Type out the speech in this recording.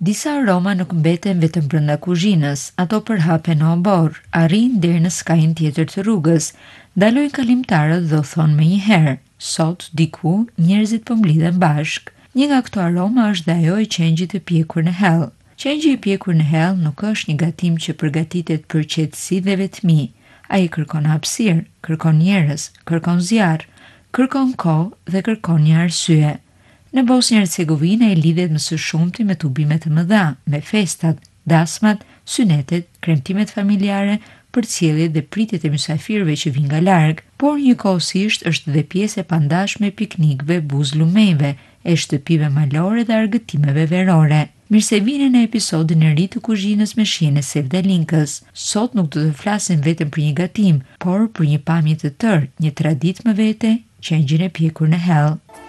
Disa aroma nuk mbeten vetëm brenda kuzhinës, ato përhapen në obor, arrin deri në skajin tjetër të rrugës. Dalojnë kalimtarët dhe u thon menjëherë, sot diku njerëzit po mblidhen bashk. Një nga këto aroma është dhe ajo e qengjit të pjekur në hell. Qengji i pjekur në hell nuk është një gatim që përgatitet për qetësi dhe vetmi. Ai kërkon hapësirë, kërkon njerëz, kërkon zjarr, kërkon kohë dhe kërkon një arsye. Në Bosnjë e Hercegovinë ai lidhet më së shumti me tubime të mëdha, me festat, dasmat, synetet, kremtimet familjare, përcjelljet dhe pritjet e mysafirëve që vijnë nga larg, por njëkohësisht është dhe pjesë e pandashme e piknikëve, buzëllumeve, e shtëpive malore dhe argëtimeve verore. Mirë se vini në episodin e ri të kuzhinës me shijen e Sevdalinkës. Sot nuk do të flasim vetëm për një gatim, por për një pamje të tërë, një traditë më vete, qengjin e pjekur në hell.